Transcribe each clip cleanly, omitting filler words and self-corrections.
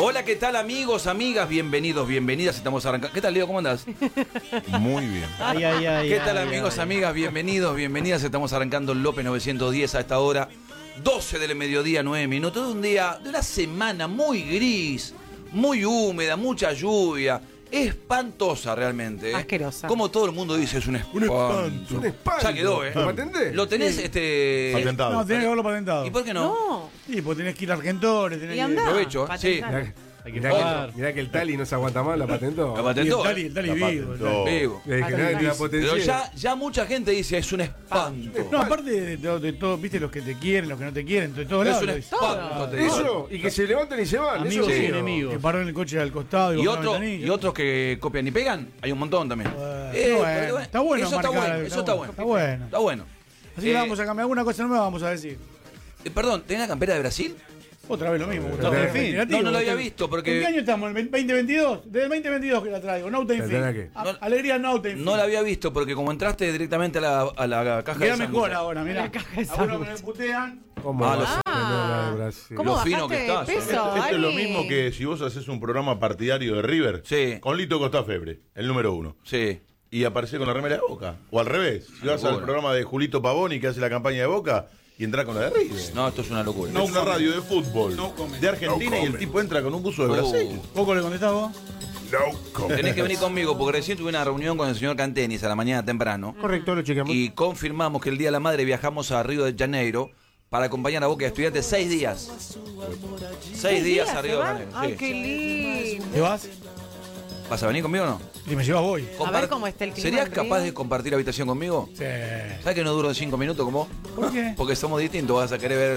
Hola, ¿qué tal amigos, amigas? Bienvenidos, bienvenidas. Estamos arrancando. ¿Qué tal, Leo? ¿Cómo andás? Muy bien. ¿Qué tal amigos, amigas? Bienvenidos, bienvenidas. Estamos arrancando López 910 a esta hora. 12 del mediodía, 9 minutos. De un día, de una semana muy gris, muy húmeda, mucha lluvia. Espantosa realmente, ¿eh? Asquerosa. Como todo el mundo dice, es un espanto. Un espanto. Ya quedó, ¿eh? ¿Lo patente? ¿Lo tenés Patentado. No, tenés que haberlo patentado. ¿Y por qué no? No. Sí, pues tenés que ir a Argentores, tenés Y que... andá. Provecho, sí. Patentar. Hay que mirá que el Tali no se aguanta más, la patentó. La Y patentó. el Tali La vivo. patentó. Vivo. Le dije, nadie te la potencia. Pero ya mucha gente dice, es un espanto. No, aparte de todo, viste los que te quieren, los que no te quieren, de todos Es lados. un lo dicen. espanto, te digo. Eso, y que se levantan y se van. Amigos eso y sí. enemigos. Que pararon el coche al costado Y, bajaron la ventanilla. y otros que copian y pegan, hay un montón también. Bueno, Pero está bueno eso está marcar, bueno, eso está bueno. Está bueno. Está bueno. Así que vamos a cambiar alguna cosa nueva, vamos a decir. Perdón, ¿tenés la campera de Brasil? Otra vez lo mismo. No, Gustavo. en fin. Negativo, No la había Gustavo. visto porque- ¿En qué año estamos? ¿En el 2022? Desde el 2022 que la traigo. No time ¿La fin. tenés qué? Alegría no time fin. No la había visto porque como entraste directamente a la caja Queda de mejor sándwiches. ahora, mirá. La caja de Algunos me sándwich. putean. ¿Cómo Ah, vas a Ah. tener la de Brasil? ¿Cómo Lo fino bajaste que estás, de ¿eh? peso, Esto es lo Ali? mismo que si vos haces un programa partidario de River Sí. con Lito Costafebre, el número 1, Sí. y aparece con la remera de Boca. O al revés, si vas al Locura. programa de Julito Pavoni que hace la campaña de Boca y entra con la de River. No, esto es una locura. Es una radio de fútbol No comment. de Argentina No y el comment. tipo entra con un buzo de Brasil. ¿Poco le contestás vos? Tenés que venir conmigo porque recién tuve una reunión con el señor Cantenis a la mañana temprano Correcto, lo chequeamos. y confirmamos que el Día de la Madre viajamos a Río de Janeiro para acompañar a Boca de Estudiantes 6 días. 6 días a Río de ¿se Janeiro. van? Ay, Sí. qué lindo. ¿Te vas? ¿Vas a venir conmigo o no? Si me llevas voy. A ver cómo está el clima ¿Serías en capaz Río? de compartir habitación conmigo? Sí. ¿Sabes que no duro 5 minutos como vos? ¿Por qué? Porque somos distintos, vas a querer ver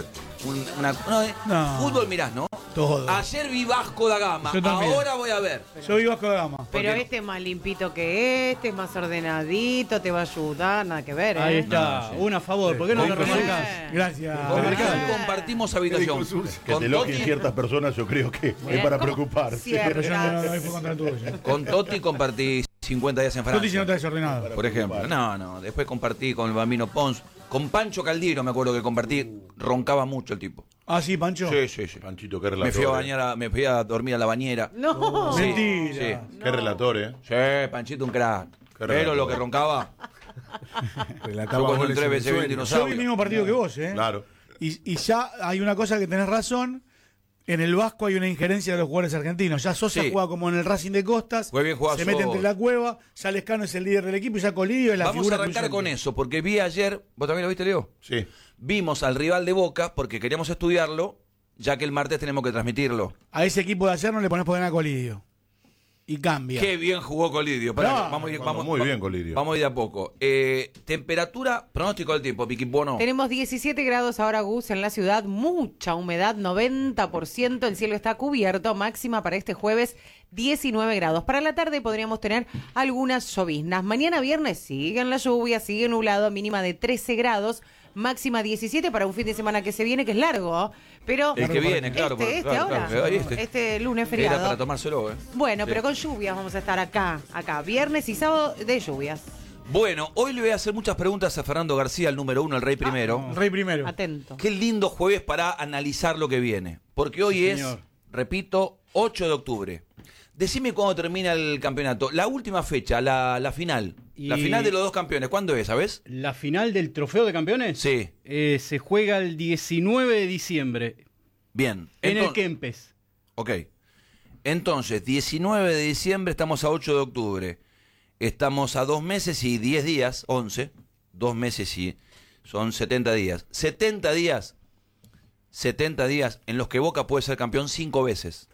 No. fútbol mirás, ¿no? Todo. Ayer vi Vasco da Gama, Yo también. ahora voy a ver. Yo vivo Vasco da Gama. Pero qué? este es más limpito que este, es más ordenadito, te va a ayudar, nada que ver, ¿eh? Ahí está, sí. una a favor, ¿por qué no lo Bien. remarcas? Gracias. Con Mercado. Raúl compartimos habitación. Que Con te elogien Totti, ciertas personas, yo creo que es Mirá, para ¿cómo? preocuparse. Cierto. Pero yo no fui contra el tuyo. con Totti compartí 50 días en Tú te Francia. no está desordenado. Por ejemplo. No, después compartí con el Bambino Pons. Con Pancho Caldiero me acuerdo que compartí. Roncaba mucho el tipo. Ah, sí, Pancho. Sí. Panchito, qué Me fui a relator. bañar, me fui a dormir a la bañera. No. Sí, Mentira. sí. Qué relator, Sí, Panchito un crack. Pero relator. lo que roncaba, Relataba yo cuando goles entré en el veces vi un sueño. dinosaurio. Yo vi el mismo partido que vos, ¿eh? Claro. Y ya hay una cosa que tenés razón. En el Vasco hay una injerencia de los jugadores argentinos. Ya Sosa Sí. juega como en el Racing de Costas. Fue bien jugado se mete Sosa. entre la cueva. Ya Lescano es el líder del equipo y ya Colidio es la Vamos a figura arrancar cruzante. con eso, porque vi ayer, ¿vos también lo viste, Leo? Sí. Vimos al rival de Boca porque queríamos estudiarlo, ya que el martes tenemos que transmitirlo. A ese equipo de ayer no le ponés poder a Colidio. Y cambia. Qué bien jugó Colidio. Pará, No, vamos, a ir- jugando vamos, muy va- bien, Colidio. Vamos a ir de a poco. Temperatura, pronóstico del tiempo, Piquimbono. Tenemos 17 grados ahora, Gus, en la ciudad, mucha humedad, 90%, el cielo está cubierto, máxima para este jueves 19 grados. Para la tarde podríamos tener algunas lloviznas. Mañana viernes siguen la lluvia, sigue nublado, mínima de 13 grados, máxima 17 para un fin de semana que se viene, que es largo, pero... El que viene, claro. Este claro, ahora, claro, este lunes Era para feriado. tomárselo, Bueno, Sí. pero con lluvias vamos a estar acá, viernes y sábado de lluvias. Bueno, hoy le voy a hacer muchas preguntas a Fernando García, el número 1, el rey primero. El Rey primero. Atento. Qué lindo jueves para analizar lo que viene. Porque hoy Sí, es, señor. repito, 8 de octubre. Decime cuándo termina el campeonato. La última fecha, la final. Y- La final de los dos campeones. ¿Cuándo es, sabes? La final del trofeo de campeones Sí. se juega el 19 de diciembre Bien. en el Enton- Kempes. Ok. Entonces, 19 de diciembre, estamos a 8 de octubre. Estamos a 2 meses y 10 días, 11. 2 meses y son 70 días. 70 días. 70 días en los que Boca puede ser campeón 5 veces.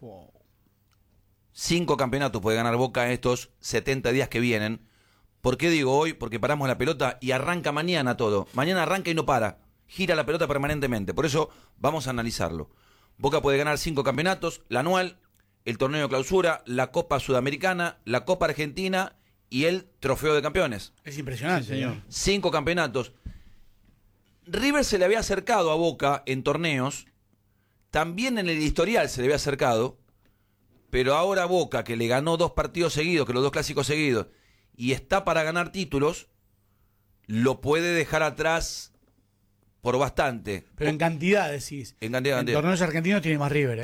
5 campeonatos puede ganar Boca en estos 70 días que vienen. ¿Por qué digo hoy? Porque paramos la pelota y arranca mañana todo. Mañana arranca y no para. Gira la pelota permanentemente. Por eso vamos a analizarlo. Boca puede ganar 5 campeonatos, la anual, el torneo de clausura, la Copa Sudamericana, la Copa Argentina y el Trofeo de Campeones. Es impresionante, Sí, señor. ¿eh? 5 campeonatos. River se le había acercado a Boca en torneos, también en el historial se le había acercado, pero ahora Boca, que le ganó 2 partidos seguidos, que los 2 clásicos seguidos, y está para ganar títulos, lo puede dejar atrás por bastante. Pero en cantidad decís. En cantidad, En cantidad. torneos argentinos tiene más River, ¿eh?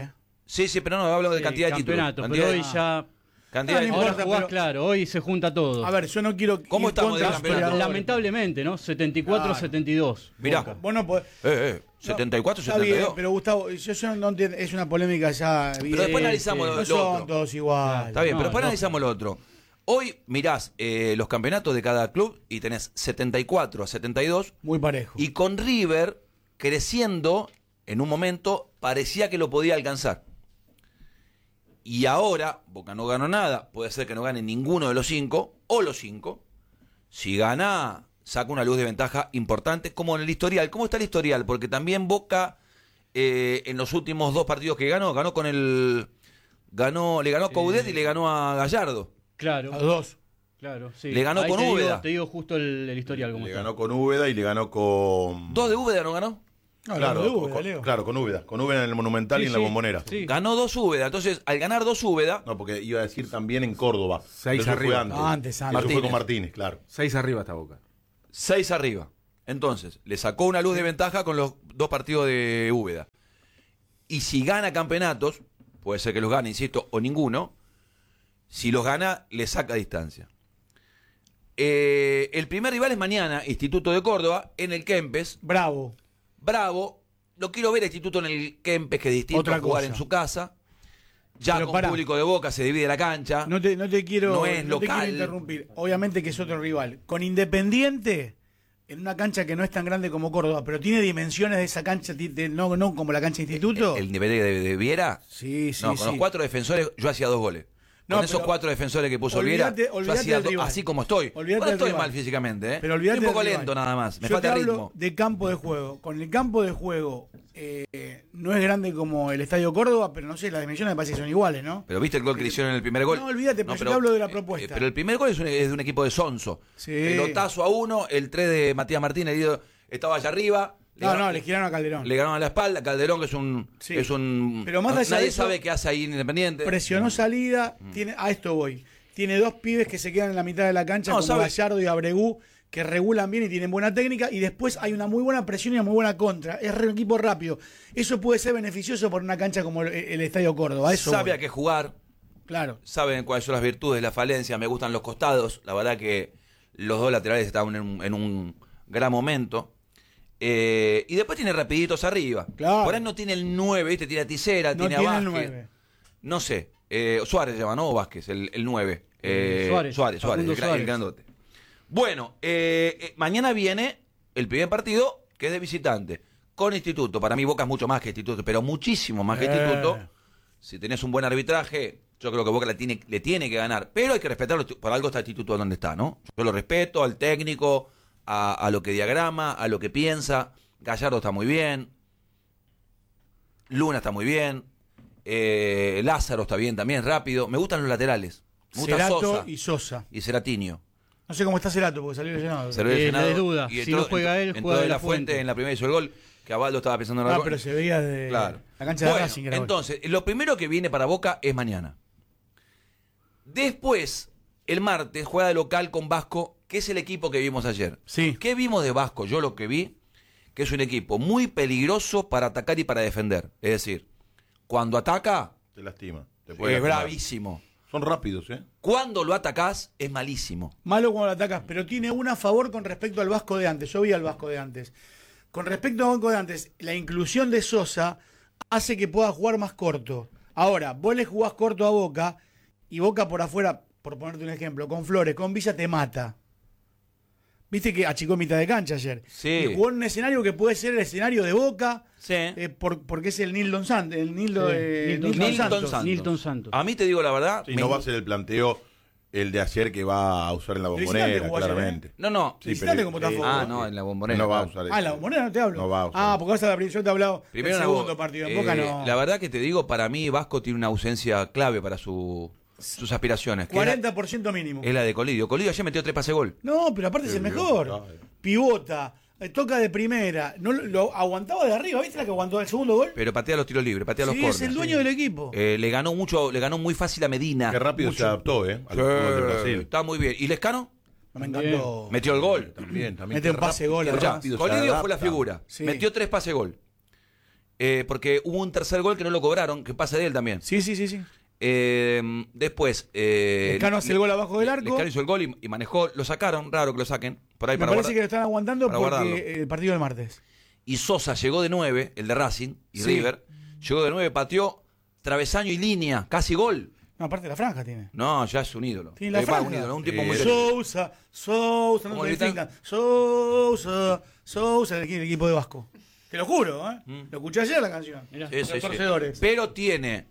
Sí, pero no, hablo de Sí, cantidad de títulos. campeonato, Cantidad pero de- hoy ya... cantidad de- No Ahora importa, jugás, pero- claro, hoy se junta todo. A ver, yo no quiero. ¿Cómo ir estamos de contra campeonato? aspiradores. Lamentablemente, ¿no? 74-72. Mirá. Boca. Vos no podés. 74, Está bien, 72. pero Gustavo, yo no entiendo, es una polémica ya. Pero después analizamos no lo son otro. todos iguales. Está bien, No, pero después no. analizamos lo otro. Hoy mirás los campeonatos de cada club y tenés 74 a 72 Muy parejo. y con River creciendo en un momento parecía que lo podía alcanzar. Y ahora Boca no ganó nada, puede ser que no gane ninguno de los 5 o los 5. Si gana, saca una luz de ventaja importante como en el historial. ¿Cómo está el historial? Porque también Boca en los últimos 2 partidos que ganó con le ganó a Coudet y le ganó a Gallardo. Claro, A los dos. claro, sí. Le ganó Ahí con te digo- Úbeda. Te digo justo el historial. Cómo Le está. ganó con Úbeda y le ganó con... 2 de Úbeda no ganó. No, Claro, de Úbeda, con, Leo. claro, con Úbeda. Con Úbeda en el Monumental Sí, y en la sí, Bombonera. sí. Ganó 2 Úbeda. Entonces, al ganar 2 Úbeda, No, porque iba a decir también en Córdoba. 6 Eso fue arriba. antes. Antes. Eso fue Martínez. con Martínez, claro. 6 arriba está Boca. 6 arriba. Entonces, le sacó una luz de ventaja con los 2 partidos de Úbeda. Y si gana campeonatos, puede ser que los gane, insisto, o ninguno. Si los gana, le saca distancia. El primer rival es mañana, Instituto de Córdoba, en el Kempes. Bravo. Bravo. Lo quiero ver a Instituto en el Kempes, que es distinto Otra a jugar cosa. en su casa. Ya Pero con pará. público de Boca se divide la cancha. No te quiero, No es no te quiero local. interrumpir. Obviamente que es otro rival. Con Independiente, en una cancha que no es tan grande como Córdoba, pero tiene dimensiones de esa cancha, no como la cancha Instituto. El nivel de Viera. Sí, sí, No, con sí. los 4 defensores yo hacía 2 goles. No, Con esos pero 4 defensores que puso olvídate- Viera, yo olvídate hacía del 2, rival. así como estoy. Olvídate Ahora del estoy rival. mal físicamente, ¿eh? Pero olvídate Estoy un poco del lento rival. nada más. Me Yo falta te hablo ritmo. de campo de juego. Con el campo de juego no es grande como el Estadio Córdoba, pero no sé, las dimensiones me parece que son iguales, ¿no? Pero viste el gol que le hicieron en el primer gol. No, olvídate, pero yo te hablo de la propuesta. Pero el primer gol es de un equipo de Sonso. Sí. Pelotazo a 1, el 3 de Matías Martínez estaba allá arriba. Le giraron a Calderón. Le ganaron a la espalda. Calderón, que Sí. es un. Pero más allá de nadie eso, sabe qué hace ahí en Independiente. Presionó salida, a esto voy. Tiene 2 pibes que se quedan en la mitad de la cancha, No, como ¿sabe? Gallardo y Abregú, que regulan bien y tienen buena técnica, y después hay una muy buena presión y una muy buena contra. Es un equipo rápido. Eso puede ser beneficioso por una cancha como el Estadio Córdoba. Eso Sabe voy. a qué jugar. Claro. Saben cuáles son las virtudes, las falencias. Me gustan los costados. La verdad que los 2 laterales estaban en un gran momento. Y después tiene rapiditos arriba. Claro. Por ahí no tiene el 9, ¿viste? Tiene a Tisera, No tiene a tiene el Vázquez. 9. No sé. Suárez se llama, ¿no? O Vázquez, el 9. Suárez, Suárez, Facundo el Suárez. grandote. Bueno, mañana viene el primer partido, que es de visitante. Con Instituto. Para mí Boca es mucho más que Instituto, pero muchísimo más que Instituto. Si tenés un buen arbitraje, yo creo que Boca le tiene que ganar. Pero hay que respetarlo. Por algo está Instituto donde está, ¿no? Yo lo respeto al técnico, a lo que diagrama, a lo que piensa. Gallardo está muy bien. Luna está muy bien. Lázaro está bien también, rápido. Me gustan los laterales. Me gusta Cerato Sosa y Sosa. y Ceratiño. No sé cómo está Cerato, porque salió lesionado. Se lo había No llenado hay duda. y Si no juega él, entró juega de De la La Fuente Fuente. en la primera hizo el gol, que Abaldo estaba pensando en el Ah, gol. pero se veía de Claro. la cancha de Bueno, Racing. que era gol. entonces, lo primero que viene para Boca es mañana. Después, el martes, juega de local con Vasco, que es el equipo que vimos ayer. Sí. ¿Qué vimos de Vasco? Yo lo que vi, que es un equipo muy peligroso para atacar y para defender. Es decir, cuando ataca, Te lastima. Te puede es lastimar. bravísimo. Son rápidos, ¿eh? Cuando lo atacás, es malísimo. Malo cuando lo atacas, pero tiene una a favor con respecto al Vasco de antes. Yo vi al Vasco de antes. Con respecto al Vasco de antes, la inclusión de Sosa hace que pueda jugar más corto. Ahora, vos le jugás corto a Boca y Boca por afuera, por ponerte un ejemplo, con Flores, con Villa te mata. Viste que achicó mitad de cancha ayer. Sí. Y jugó en un escenario que puede ser el escenario de Boca, Sí. porque es el Nilton Santos. El Nilton, Nilton Santos. Nilton Santos. A mí te digo la verdad. Sí, no va a ser el planteo el de ayer que va a usar en la Visitante Bombonera, jugó ayer, claramente. No. Sí, Visitante pero- como Botafogo. Ah, no, en la Bombonera. No va a claro. usar Ah, eso. la Bombonera no te hablo. No va a usar. Ah, porque vas a la yo te he hablado Primero del una segundo bo- partido. En Boca no. La verdad que te digo, para mí Vasco tiene una ausencia clave para sus aspiraciones. Que es la- 40% mínimo. es la de Colidio. Colidio ayer metió 3 pases gol. No, pero aparte es el mejor. Pivota, toca de primera. No lo aguantaba de arriba. ¿Viste la que aguantó el segundo gol? Pero patea los tiros libres, patea los Sí, corners. es el dueño del equipo. Le ganó muy fácil a Medina. Qué rápido se adaptó, ¿eh? Al fútbol de Brasil. Está muy bien. ¿Y Lescano? Me encantó. Metió el gol. También. Mete un pase gol. qué Escuchá, además. rápido se Colidio fue la adapta. figura. Sí. Metió 3 pases gol. porque hubo un tercer gol que no lo cobraron, que pasa de él también. Sí. Después... Lescano hace el gol abajo del arco. Lescano hizo el gol y manejó, lo sacaron, raro que lo saquen. Por ahí Me para parece que lo están aguantando para porque guardarlo. el partido del martes. Y Sosa llegó de 9, el de Racing y Sí. River. Llegó de 9, pateó travesaño y línea, casi gol. No, aparte la franja tiene. No, ya es un ídolo. Tiene la Va, franja. un ídolo, un tipo muy Sousa, no ¿Cómo te gritan? distingan. Sousa, el equipo de Vasco. Te lo juro, ¿eh? Lo escuché ayer la canción. Mirá. Sí, Los sí, sí. torcedores. Pero tiene,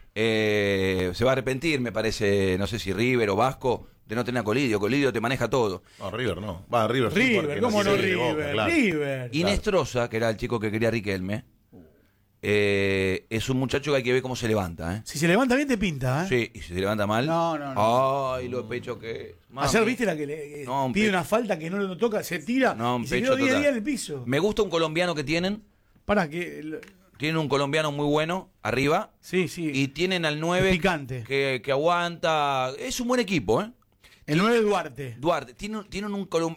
se va a arrepentir, me parece, no sé si River o Vasco, de no tener a Colidio. Colidio te maneja todo. No, River no. Va, River sí, River, porque ¿cómo no tiene River? Boca, claro. River. Y Nestroza, que era el chico que quería Riquelme, es un muchacho que hay que ver cómo se levanta. ¿eh? Si se levanta bien te pinta, ¿eh? Sí, y si se levanta mal. No. Ay, lo pecho que. Ayer Mami. viste la que le No, un pide pecho. una falta que no lo toca, se tira No, un y se pecho quedó 10 total. días en el piso. Me gusta un colombiano que tienen. Para que. Tienen un colombiano muy bueno arriba. Sí. Y tienen al 9 Es picante. que aguanta. Es un buen equipo, ¿eh? El 9 Duarte. Duarte. Tienen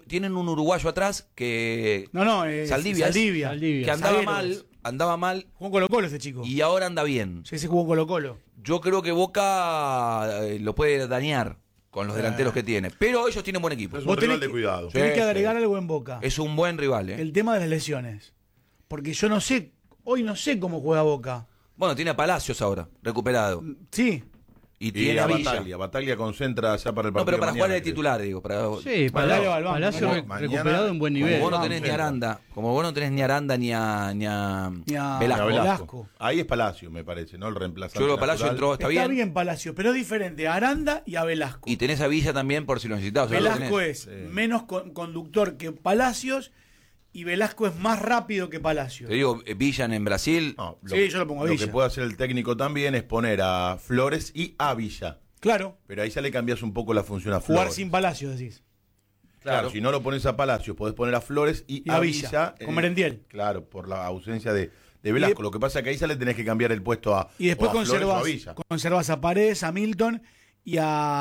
un uruguayo atrás que. No, Saldivia. Saldivia. Que andaba Zagueros. mal Jugó en Colo-Colo ese chico. y ahora anda bien. Sí, se jugó en Colo-Colo. Yo creo que Boca lo puede dañar con los delanteros que tiene. Pero ellos tienen buen equipo. Es Vos un rival tenés- de cuidado. Sí. Tenés que agregar algo en Boca. Es un buen rival, ¿eh? El tema de las lesiones. Porque yo no sé, hoy no sé cómo juega Boca. Bueno, tiene a Palacios ahora, recuperado. Sí, Y Y tiene a a Villa. Bataglia concentra ya para el partido. No, pero para de jugar de mañana, titular, digo. Sí, Palacio al banco, Palacio mañana. recuperado en buen nivel. Como vos no Vamos, tenés ni venga. Aranda, como vos no tenés ni Aranda ni a Ni a creo. Velasco. A Velasco. Ahí es Palacio, me parece, ¿no? El reemplazante. Yo creo que Palacio natural. entró, está bien. Palacio, pero es diferente a Aranda y a Velasco. Y tenés a Villa también por si lo necesitas. o sea, lo Velasco tenés. es menos conductor que Palacios y Velasco es más rápido que Palacios. Te digo, Villa en Brasil. No, Sí, yo lo pongo a Lo Villa. que puede hacer el técnico también es poner a Flores y a Villa. Claro, Pero ahí ya le cambias un poco la función a jugar Flores. sin Palacios, decís. Claro, si no lo pones a Palacios, podés poner a Flores y a a Villa, Villa. con Merentiel. Claro, por la ausencia de Velasco. Lo que pasa es que ahí ya le tenés que cambiar el puesto a Y después o a Flores o a conservas, Villa. conservas a Paredes, a Milton y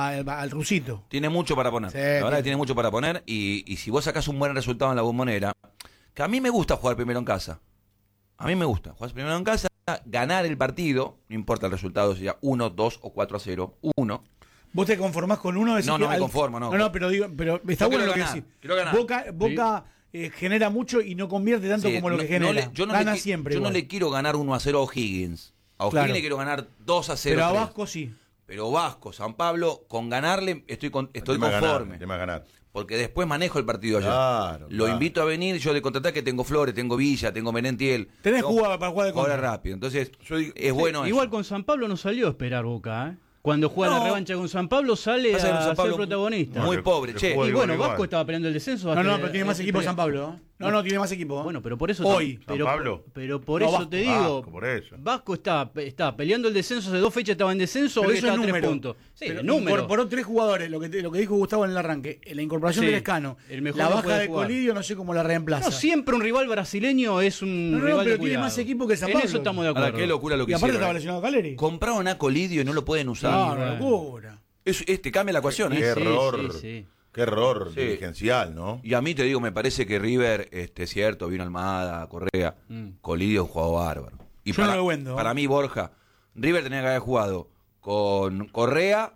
al Rusito. Tiene mucho para poner. Sí, la verdad tiene. que tiene mucho para poner. Y si vos sacás un buen resultado en la Bombonera, que a mí me gusta jugar primero en casa. A mí me gusta jugar primero en casa, ganar el partido, no importa el resultado, sea 1, 2 o 4-0, 1. ¿Vos te conformás con uno? Decís No, que no me conformo, no. No, pero digo, pero está Yo bueno quiero lo que ganar, decís. quiero ganar. Boca genera mucho y no convierte tanto Sí, como lo que no genera. le- yo no Gana le, siempre. Yo no igual. le quiero ganar 1-0 a O'Higgins. A O'Higgins Claro. le quiero ganar 2-0. Pero a 3. Vasco sí. Pero Vasco, San Pablo, con ganarle estoy El tema es conforme. el tema es ganar. Porque después manejo el partido allá. Claro, Lo claro. invito a venir, yo de contratar que tengo Flores, tengo Villa, tengo Merentiel. Tenés Tengo jugada para jugar de jugadores contra. rápido. Entonces, Yo digo- es bueno eso. Igual con San Pablo no salió a esperar Boca, ¿eh? Cuando juega No. la revancha con San Pablo sale Pasa que a San Pablo ser protagonista. muy que- pobre, que che. juega Y igual, bueno, igual. Vasco estaba peleando el descenso. No, hasta- pero tiene más equipo San Pablo. No, tiene más equipo. Bueno, pero por eso Hoy. pero, ¿San Pablo? pero por No, eso Vasco. te digo, Vasco, por eso. Vasco está peleando el descenso, hace 2 fechas estaba en descenso, Pero hoy eso está es a 3 número. puntos. Sí, Pero el número. incorporó 3 jugadores, lo que dijo Gustavo en el arranque. La incorporación Sí, del Lescano. el mejor La no baja puede de jugar. Colidio, no sé cómo la reemplaza. No, siempre un rival brasileño es un No, rival pero de tiene cuidado. más equipo que San En Pablo. eso estamos de Ahora, acuerdo. qué locura lo que Y aparte hicieron. estaba lesionado Caleri. Compraron a Colidio y no lo pueden usar. No, bueno. una locura. Te cambia la ecuación, Qué ¿eh? Sí, error. sí, sí. Qué error Sí. dirigencial, ¿no? Y a mí te digo, me parece que River, cierto, vino Almada, Correa, Colidio un juego bárbaro. Y Yo no lo vendo. para mí, Borja, River tenía que haber jugado con Correa,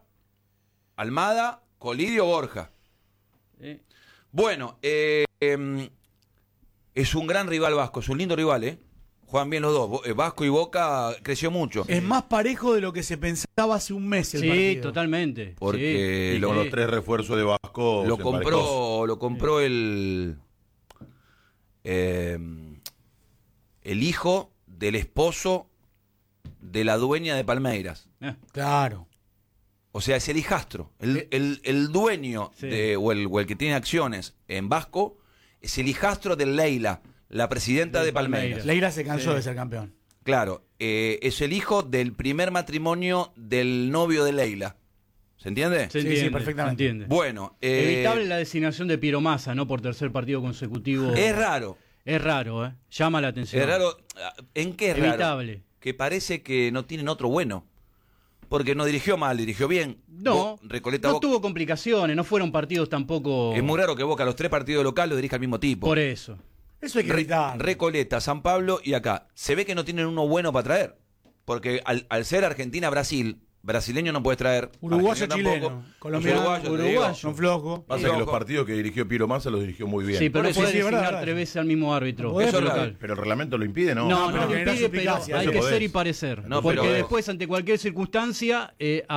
Almada, Colidio, Borja. Bueno, es un gran rival Vasco, es un lindo rival, ¿eh? Juegan bien los dos. Vasco y Boca creció mucho. Es más parejo de lo que se pensaba hace un mes el Sí, partido. totalmente. Porque Sí, Con sí. los 3 refuerzos de Vasco. Lo se emparejó. compró el hijo del esposo de la dueña de Palmeiras. Claro. O sea, es el hijastro. El dueño Sí. o el que tiene acciones en Vasco es el hijastro de Leila, la presidenta De de Palmeiras. Palmeiras. Leira se cansó Sí. de ser campeón. Claro, es el hijo del primer matrimonio del novio de Leila. ¿Se entiende? Se Sí, entiende, sí, perfectamente. se entiende. Bueno, Evitable la designación de Piero Massa, ¿no? Por tercer partido consecutivo. es raro. Es raro, ¿eh? Llama la atención. Es raro. ¿En qué es raro? Evitable. Que parece que no tienen otro bueno. Porque no dirigió mal, dirigió bien. No, Recoleta no Boca. tuvo complicaciones, no fueron partidos tampoco... Es muy raro que Boca los 3 partidos locales lo dirija el mismo tipo. Por eso. Eso hay que evitar. Recoleta, San Pablo y acá. Se ve que no tienen uno bueno para traer. Porque al ser Argentina-Brasil, brasileño no puedes traer. Uruguayo, argentino chileno, tampoco. colombiano, Los uruguayos, te digo. uruguayo, son flojos. Pasa que los partidos que dirigió Piero Massa los dirigió muy bien. Sí, pero Bueno, no sí, puede sí, designar verdad. 3 veces al mismo árbitro. Podés, Eso es local. local. Pero el reglamento lo impide, ¿no? No, no lo genera impide, pero suspicacia. hay Eso que podés. ser y parecer. No, porque pero- después, ante cualquier circunstancia, va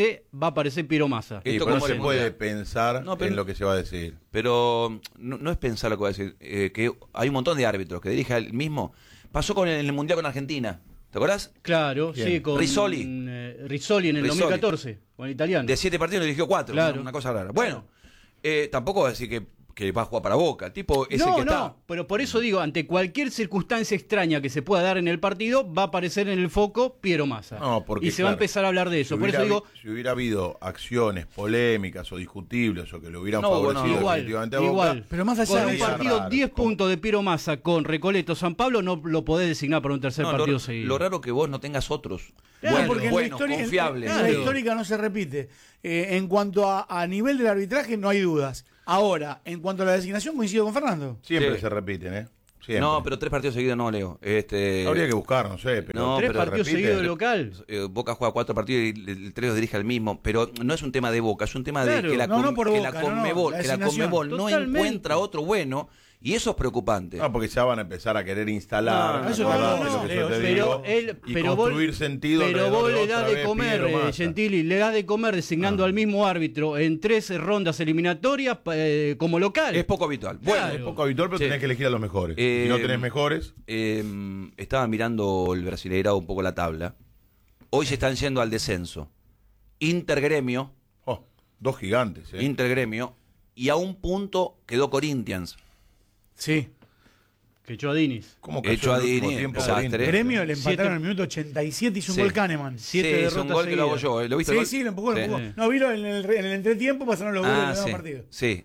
a aparecer Piero Massa. Y Esto pero no como se el puede mundial. pensar No, pero- en lo que se va a decir. Pero no es pensar lo que voy a decir. Que hay un montón de árbitros que dirige el mismo. Pasó con el Mundial con Argentina. ¿Te acordás? Claro, ¿Quién? sí, con Rizzoli. Rizzoli en el Rizzoli. 2014, con el italiano. De 7 partidos dirigió 4. Claro. Una cosa rara. Bueno, tampoco va a decir que va a jugar para Boca. El tipo es el No, que está. pero por eso digo, ante cualquier circunstancia extraña que se pueda dar en el partido, va a aparecer en el foco Piero Massa. No, porque, y se va a claro, empezar a hablar de eso. si Por eso hubiera digo, si hubiera habido acciones polémicas o discutibles o que le hubieran No, favorecido bueno, definitivamente a igual. Boca, Pero más allá con de un eso, partido raro, 10 como- puntos de Piero Massa con Recoleto San Pablo, no lo podés designar para un tercer No, partido lo, seguido. lo raro que vos no tengas otros. Claro, buenos, porque buenos, confiables. en la histórica no se repite. En cuanto a nivel del arbitraje, no hay dudas. Ahora, en cuanto a la designación, coincido con Fernando. siempre Sí. se repiten, ¿eh? Siempre. No, pero 3 partidos seguidos no, Leo. Habría que buscar, no sé, pero No, 3 pero partidos repite. seguidos de local. Boca juega 4 partidos y el 3 los dirige al mismo. Pero no es un tema de Boca, es un tema Claro. de que la, No por que Boca, la no, Conmebol, la que la designación. Conmebol no Totalmente. encuentra otro bueno. Y eso es preocupante. No, porque ya van a empezar a querer instalar, No, eso acordate no, lo que Leo, yo te Pero digo, y vos- construir sentido pero alrededor vos de le otra das de vez comer, Piero Massa. Gentili, le das de comer designando al mismo árbitro en 13 rondas eliminatorias como local. Es poco habitual. Claro. Bueno, Es poco habitual, pero Sí. tenés que elegir a los mejores. Eh, Si no tenés mejores, estaba mirando el Brasileirao un poco la tabla. Hoy se están yendo al descenso. Intergremio, dos gigantes, ¿eh? Intergremio, y a un punto quedó Corinthians. Sí. Que echó a Dinis. ¿Cómo Hecho a cayó el último Dini, tiempo desastre. Corinthians? Gremio le empataron Siete- en el minuto 87, hizo un Sí. gol Kahneman. 7 Sí, es derrotas un gol que lo hago seguidas. yo. ¿Lo viste? Sí, el gol? sí, lo empujó, Sí. lo empujó. No, vilo en el entretiempo, pasaron los goles del nuevo partido. Sí.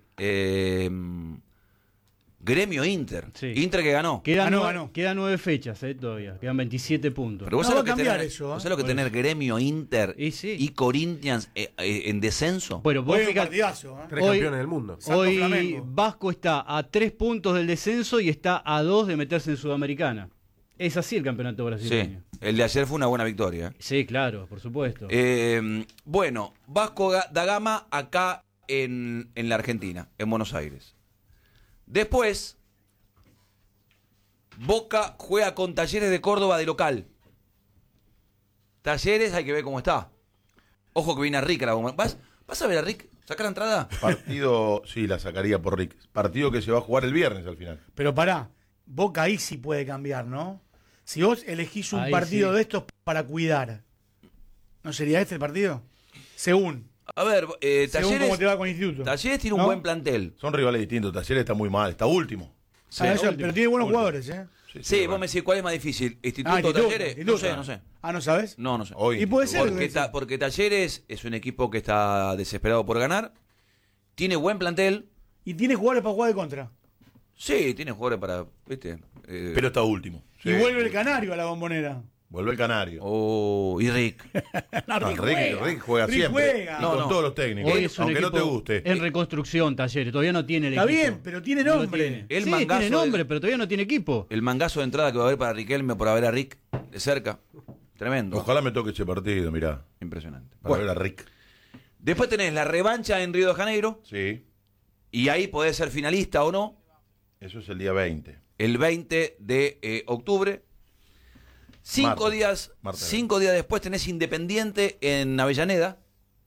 Gremio Inter. Sí. Inter que ganó. Ganó. Quedan 9 fechas todavía. Quedan 27 puntos. Pero vos No sabés va lo que a cambiar tener, eso, vos ¿eh? sabés lo que tener Gremio Inter Y sí. y Corinthians en descenso. Bueno, vos Hoy un fijate, partidazo, ¿eh? 3 Hoy- campeones del mundo. Santo hoy Flamengo. Vasco está a 3 puntos del descenso y está a 2 de meterse en Sudamericana. Es así el campeonato Sí. brasileño. El de ayer fue una buena victoria. Sí, claro, por supuesto. Bueno, Vasco da Gama acá en la Argentina, en Buenos Aires. Después, Boca juega con Talleres de Córdoba de local. Talleres, hay que ver cómo está. Ojo que viene a Rick. ¿Vas a ver a Rick? ¿Sacar la entrada? Partido, sí, la sacaría por Rick. Partido que se va a jugar el viernes al final. Pero pará, Boca ahí sí puede cambiar, ¿no? Si vos elegís un Ahí partido sí. de estos para cuidar, ¿no sería este el partido? Según A ver, según cómo te va con Instituto. Talleres tiene un ¿No? buen plantel. Son rivales distintos. Talleres está muy mal, está último. Pero tiene buenos jugadores, ¿eh? Sí, vos me decís cuál es más difícil, Instituto o Instituto, Talleres. Instituto. No sé. Ah, ¿no sabes? No sé. Hoy Y puede ser. Porque, porque Talleres es un equipo que está desesperado por ganar. Tiene buen plantel. Y tiene jugadores para jugar de contra. Sí, tiene jugadores para. ¿Viste? Pero está último. Y Sí. vuelve el Canario a la Bombonera. Vuelve el Canario. Oh, y Rick. No, Rick juega Rick siempre. juega. Y No, con no. todos los técnicos. Hoy es un Aunque no equipo te guste. en reconstrucción, Talleres. Todavía no tiene el Está equipo. bien, pero tiene No lo nombre. tiene. El Sí, mangazo tiene nombre, de- pero todavía no tiene equipo. El mangazo de entrada que va a haber para Riquelme por ver a Rick de cerca. Tremendo. Ojalá me toque ese partido, mirá. Impresionante. Para Bueno, ver a Rick. después tenés la revancha en Río de Janeiro. Sí. Y ahí podés ser finalista o no. Eso es el día 20. El 20 de octubre. Martes. 5 días después tenés Independiente en Avellaneda.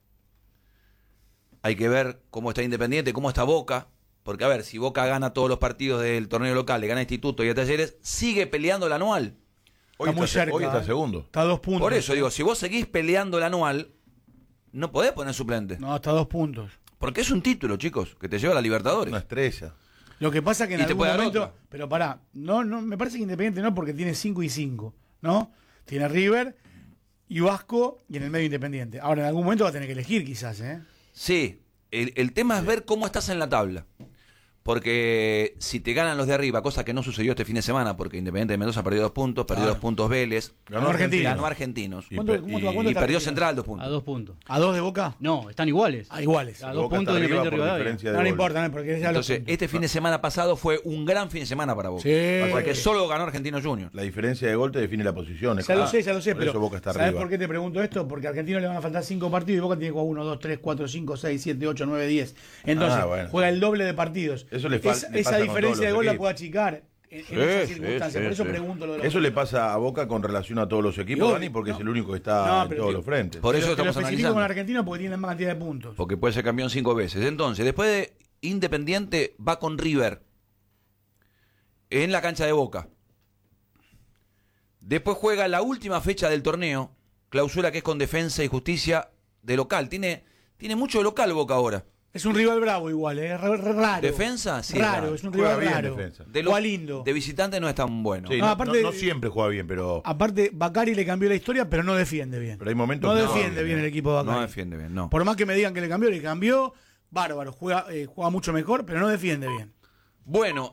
Hay que ver cómo está Independiente, cómo está Boca. Porque, a ver, si Boca gana todos los partidos del torneo local, le gana a Instituto y a Talleres, sigue peleando el anual. Hoy muy cerca. Hoy está segundo. Está a 2 puntos. Por eso digo, si vos seguís peleando el anual, no podés poner suplente. No, está a 2 puntos. Porque es un título, chicos, que te lleva a la Libertadores. Una estrella. Lo que pasa que en Y te algún puede dar momento. otra. Pero pará, no, me parece que Independiente no, porque tiene 5 y 5, ¿no? Tiene River y Vasco y en el medio Independiente. Ahora, en algún momento va a tener que elegir, quizás, ¿eh? Sí, el tema es ver cómo estás en la tabla. Porque si te ganan los de arriba, cosa que no sucedió este fin de semana, porque Independiente de Mendoza perdió 2 puntos, perdió 2 puntos Vélez, Ganó Argentina. ganó Argentinos. Y ¿Cuánto pe- está? y- ¿Cuánto Y está perdió Argentina? Central 2 A puntos. 2 puntos. ¿A 2 de Boca? No, están iguales. Ah, iguales. A 2 Boca puntos está de arriba Independiente por Rivadavia. diferencia de No le gol. importa, ¿no? Porque ya Entonces, este fin de semana pasado fue un gran fin de semana para Boca. Sí. Porque solo ganó Argentinos Juniors. La diferencia de gol te define la posición. Ya lo sé, Por pero eso Boca está ¿sabes arriba. por qué te pregunto esto? Porque a Argentino le van a faltar 5 partidos y Boca tiene que jugar 1, 2, 3, 4, 5, 6, 7, 8, 9, 10. Entonces, Bueno. juega el doble de partidos. Eso le Esa pasa con diferencia todos de los gol la equipos. puede achicar en esas circunstancias. Por eso pregunto lo de los Eso le pasa a Boca con relación a todos los equipos, obvio, Dani, porque no. es el único que está No, en pero todos que- los frentes. Por eso Pero que lo estamos especifico con analizando. Argentina porque tiene más cantidad de puntos. Porque puede ser campeón 5 veces. Entonces, después de Independiente va con River en la cancha de Boca. Después juega la última fecha del torneo, clausura que es con Defensa y Justicia de local. Tiene mucho de local Boca ahora. Es un rival bravo igual, es raro. ¿Defensa? Sí, raro, raro. es un Juega rival bien raro. Defensa. Juega lindo. De visitante no es tan bueno. Sí, No, no, aparte- no siempre juega bien, pero Aparte, Bacari le cambió la historia, pero no defiende bien. pero hay momentos No que defiende bien el equipo de Bacari. No defiende bien, no. Por más que me digan que le cambió, bárbaro. Juega mucho mejor, pero no defiende bien. Bueno,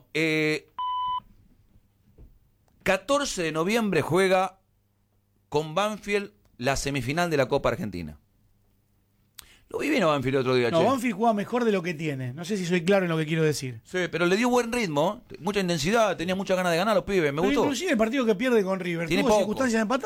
14 de noviembre juega con Banfield la semifinal de la Copa Argentina. Lo vi bien a Banfield el otro día, No, che. Banfield juega mejor de lo que tiene. No sé si soy claro en lo que quiero decir. Sí, pero le dio buen ritmo, mucha intensidad, tenía muchas ganas de ganar a los pibes, me Pero gustó. inclusive el partido que pierde con River Tiene tuvo poco. circunstancias de empatar.